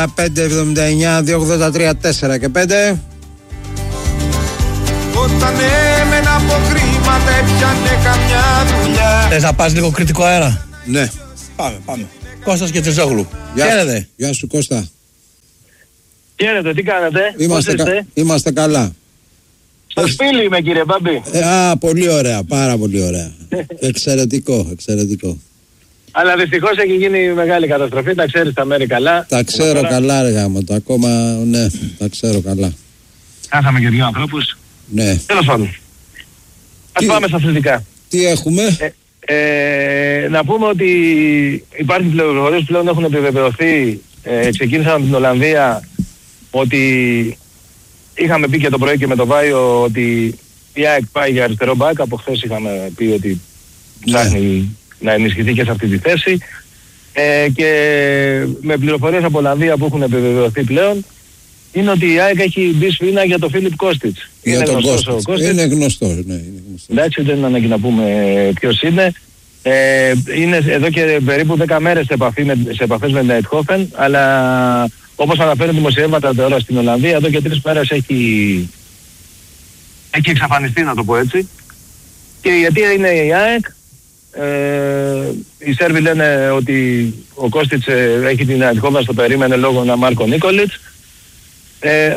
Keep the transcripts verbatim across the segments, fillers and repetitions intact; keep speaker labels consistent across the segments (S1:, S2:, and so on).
S1: πέντε εβδομήντα εννιά δύο ογδόντα τρία τέσσερα και πέντε.
S2: Όταν έμενα από χρήματα έπιανε καμιά δουλειά.
S3: Θες να πας λίγο κριτικό αέρα?
S1: Ναι.
S3: Πάμε, πάμε. Κώστας και Τριζόγλου.
S1: Γεια,
S3: Χαίρετε.
S1: Γεια σου Κώστα.
S4: Χαίρετε, τι κάνετε?
S1: Είμαστε, κα... Είμαστε καλά.
S4: Στο σπίτι είμαι κύριε Μπάμπη.
S1: Ε, α, πολύ ωραία, πάρα πολύ ωραία. Εξαιρετικό, εξαιρετικό.
S4: Αλλά δυστυχώς έχει γίνει μεγάλη καταστροφή, τα ξέρεις τα μέρη καλά.
S1: Τα ξέρω τώρα... καλά ρε γάμο, το ακόμα, ναι, τα ξέρω καλά.
S4: Χάσαμε και δύο ανθρώπους.
S1: Ναι.
S4: Τέλος πάντων. Ας πάμε στα αθλητικά.
S1: Τι έχουμε?
S4: Ε, ε, να πούμε ότι υπάρχουν πληροφορίες που πλέον έχουν επιβεβαιωθεί, ε, ξεκίνησαν από την Ολλανδία, ότι είχαμε πει και το πρωί και με το Βάιο ότι η ΑΕΚ πάει για αριστερό μπακ. Από χθες είχαμε πει ότι ψάχνει ναι. να ενισχυθεί και σε αυτή τη θέση. Ε, και με πληροφορίες από Ολλανδία που έχουν επιβεβαιωθεί πλέον, είναι ότι η ΑΕΚ έχει μπει σφήνα για τον Φίλιπ Κώστιτς.
S1: Για
S4: είναι
S1: τον
S4: γνωστός
S1: Κώστιτς. Είναι γνωστός, ναι. Είναι γνωστός.
S4: Εντάξει, δεν είναι ανάγκη να πούμε ποιος είναι. Ε, είναι εδώ και περίπου δέκα μέρες σε, επαφή με, σε επαφές με την Eindhoven, αλλά όπως αναφέρουν δημοσιεύματα τώρα στην Ολλανδία, εδώ και τρεις μέρες έχει, έχει εξαφανιστεί, να το πω έτσι. Και η αιτία είναι η ΑΕΚ. Ε, οι Σέρβοι λένε ότι ο Κώστιτς ε, έχει την Eindhoven στο περίμενε λόγω να Μάρκο Νίκολιτς. Ε,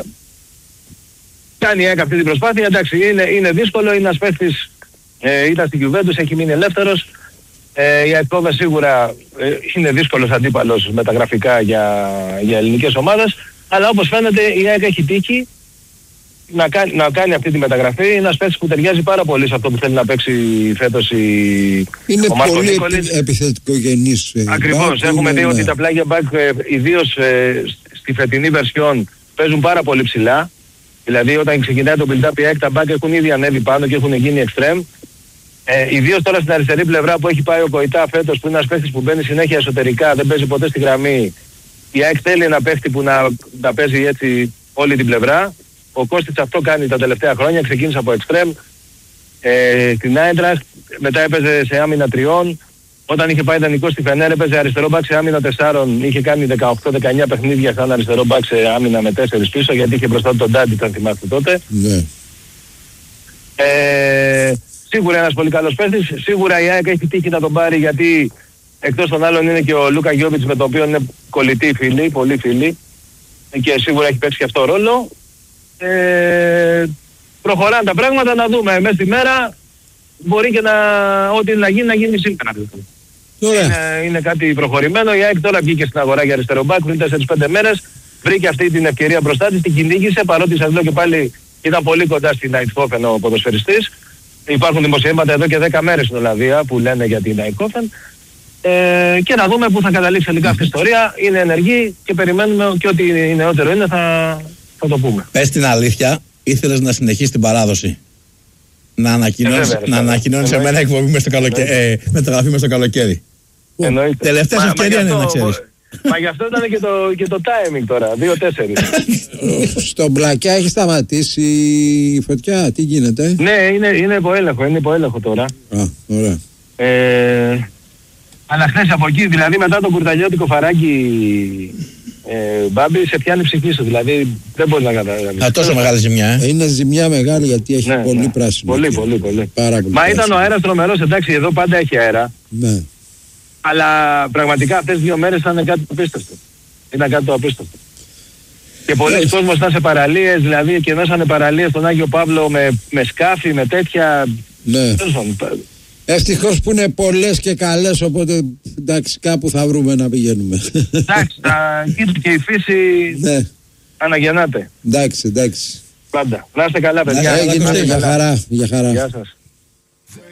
S4: κάνει η ΑΕΚ αυτή την προσπάθεια. Εντάξει, είναι, είναι δύσκολο, είναι ένας παίκτης, ε, ήταν στην Juventus, έχει μείνει ελεύθερος. Ε, η Eindhoven σίγουρα ε, είναι δύσκολος αντίπαλος μεταγραφικά για, για ελληνικές ομάδες, αλλά όπως φαίνεται η ΑΕΚ έχει τύχει να κάνει, να κάνει αυτή τη μεταγραφή. Είναι ένας παίκτης που ταιριάζει πάρα πολύ σε αυτό που θέλει να παίξει φέτος η,
S1: είναι
S4: ο Μάρκο
S1: Νίκολιτς. Είναι
S4: Νίκολιτς.
S1: πολύ επιθετικογενής.
S4: Ακριβώς,
S1: back,
S4: έχουμε
S1: είναι,
S4: δει
S1: ναι.
S4: ότι τα πλάγια back, ε, ιδίως ε, στη φετινή βερσιόν, παίζουν πάρα πολύ ψηλά. Δηλαδή όταν ξεκινάει το build-up η ΑΕΚ, τα back έχουν ήδη ανέβει πάνω και έχουν γίνει extreme. Ε, ιδίως τώρα στην αριστερή πλευρά που έχει πάει ο Κοϊτά φέτος, που είναι ένας παίχτης που μπαίνει συνέχεια εσωτερικά, δεν παίζει ποτέ στη γραμμή. Η ΑΕΚ θέλει ένα παίχτη που να, να παίζει έτσι όλη την πλευρά. Ο Κώστιτς αυτό κάνει τα τελευταία χρόνια, ξεκίνησε από extreme ε, στην Άιντραχτ, μετά έπαιζε σε άμυνα τριών. Όταν είχε πάει δανεικό στη Φενέρ έπαιζε αριστερό μπακ σε άμυνα τεσσάρων, είχε κάνει δεκαοκτώ δεκαεννιά παιχνίδια σαν αριστερό μπακ σε άμυνα με τέσσερις πίσω, γιατί είχε μπροστά τον Ντάντι, αν θυμάστε τότε.
S1: Ναι.
S4: Ε, σίγουρα ένας πολύ καλός παίκτης, σίγουρα η ΑΕΚ έχει τύχει να τον πάρει, γιατί εκτός των άλλων είναι και ο Λούκα Γιόβιτς, με το οποίο είναι κολλητοί φίλοι, πολύ φίλοι, και σίγουρα έχει παίξει και αυτό ρόλο. Ε, προχωράνε τα πράγματα, να δούμε μέσα στη μέρα, μπορεί και να, ό,τι να γίνει να γίνει σήμερα. Είναι, είναι κάτι προχωρημένο. Η ΑΕΚ τώρα βγήκε στην αγορά για αριστερό μπακ πριν τέσσερις πέντε μέρες, βρήκε αυτή την ευκαιρία μπροστά της, την κυνήγησε, παρότι σας λέω και πάλι ήταν πολύ κοντά στην Eindhoven ο ποδοσφαιριστής. Υπάρχουν δημοσιεύματα εδώ και δέκα μέρες στην Ολλανδία που λένε για την Eindhoven. Ε, και να δούμε πού θα καταλήξει τελικά αυτή η ιστορία. Είναι ενεργή και περιμένουμε, και ό,τι νεότερο είναι θα, θα το πούμε.
S3: Πες την αλήθεια, ήθελες να συνεχίσεις την παράδοση? Να ανακοινώνεις, ε, να ανακοινώνεις σε μένα εκπομπή μες στο καλοκαίρι, ε, μεταγραφή μες στο καλοκαίρι.
S4: Εννοείται.
S3: Τελευταίες ευκαιρία είναι να ξέρεις.
S4: Μα γι' αυτό ήταν και το, και το timing τώρα, δύο τέσσερα.
S1: Στον Μπλακιά έχει σταματήσει η φωτιά, τι γίνεται?
S4: Ναι, είναι, είναι υποέλεγχο, είναι υποέλεγχο τώρα.
S1: Α, ωραία.
S4: Ε, αλλά χθες από εκεί, δηλαδή μετά το κουρταλιώτικο φαράκι, ε, Μπάμπη, σε πιάνει ψυχή σου, δηλαδή δεν μπορεί να καταλάβει.
S3: Α, τόσο μεγάλη ζημιά, ε.
S1: Είναι ζημιά μεγάλη γιατί έχει
S4: ναι,
S1: πολύ
S4: ναι.
S1: πράσινο.
S4: Πολύ, πολύ, πολύ.
S1: Πάρα πολύ.
S4: Μα
S1: πράσινο.
S4: ήταν ο αέρας τρομερός, εντάξει, εδώ πάντα έχει αέρα.
S1: Ναι.
S4: Αλλά πραγματικά αυτές δύο μέρες ήταν κάτι το απίστευτο. Ήταν κάτι το απίστευτο. Και πολλοί κόσμος ήταν σε παραλίες, δηλαδή και δώσανε παραλίες στον Άγιο Παύλο με, με σκάφη, με τέτοια.
S1: Ναι. Ευτυχώς που είναι πολλές και καλές, οπότε εντάξει, κάπου θα βρούμε να πηγαίνουμε.
S4: Εντάξει, τα, και η φύση
S1: ναι.
S4: αναγεννάται.
S1: Εντάξει, εντάξει.
S4: Πάντα. Να είστε καλά, παιδιά.
S1: Έγινε, για χαρά, για χαρά.
S4: Γεια σας.